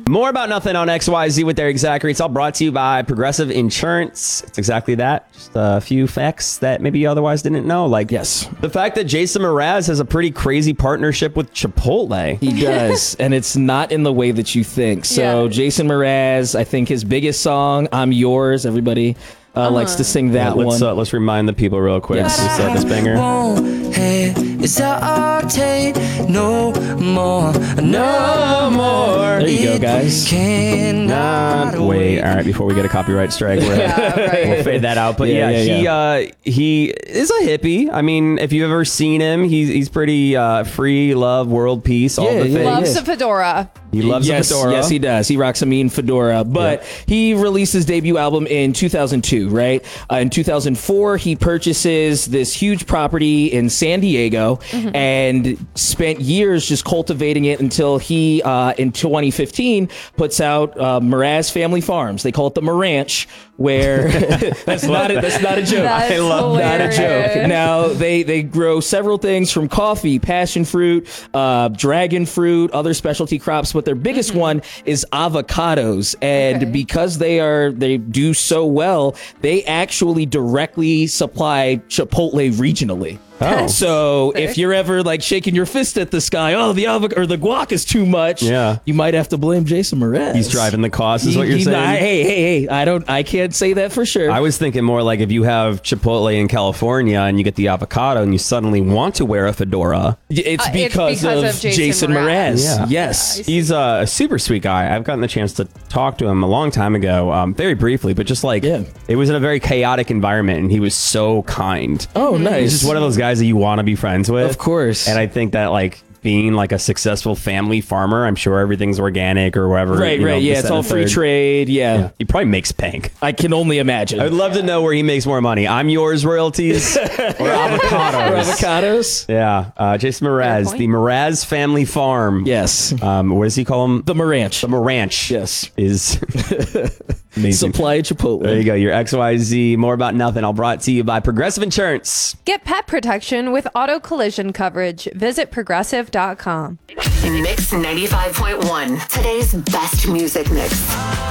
More About Nothing on XYZ with Derek Zachary. It's all brought to you by Progressive Insurance. It's exactly that. Just a few facts that maybe you otherwise didn't know. Like, yes, the fact that Jason Mraz has a pretty crazy partnership with Chipotle. He does, and it's not in the way that you think. So Jason Mraz, I think his biggest song, I'm Yours, everybody likes to sing that one. Let's remind the people real quick. Who said this banger? No more. There you go, guys. Cannot wait. All right, before we get a copyright strike, we'll fade that out. But he is a hippie. I mean, if you've ever seen him, he's pretty free, love, world peace, all the things. Loves a fedora. He loves a fedora. Yes, he does. He rocks a mean fedora. But he released his debut album in 2002, right? In 2004, he purchases this huge property in San Diego and spent years just cultivating it until he, in 2015, puts out Mraz Family Farms. They call it the Maranch, where that's not a joke. I love not a joke. Now they grow several things from coffee, passion fruit, dragon fruit, other specialty crops, but their biggest one is avocados. And because they do so well, they actually directly supply Chipotle regionally. Oh. So if you're ever like shaking your fist at the sky, the avocado or the guac is too much, you might have to blame Jason Mraz. He's driving the cost, is what you're saying? Hey, I can't say that for sure. I was thinking more like if you have Chipotle in California and you get the avocado and you suddenly want to wear a fedora. It's because of Jason Mraz. Yeah. Yes. He's a super sweet guy. I've gotten the chance to talk to him a long time ago, very briefly, but just like it was in a very chaotic environment and he was so kind. Oh, nice. He's just one of those guys that you want to be friends with. Of course. And I think that like being like a successful family farmer, I'm sure everything's organic or whatever. Right. Yeah, it's all free trade. Yeah. He probably makes bank. I can only imagine. I would love to know where he makes more money. I'm Yours royalties or avocados. Yeah. Jason Mraz, the Mraz Family Farm. Yes. What does he call them? The Maranch. The Maranch. Yes. Is amazing. Supply Chipotle. There you go. Your XYZ. More About Nothing. All brought to you by Progressive Insurance. Get pet protection with auto collision coverage. Visit progressive.com. Mix 95.1. Today's best music mix.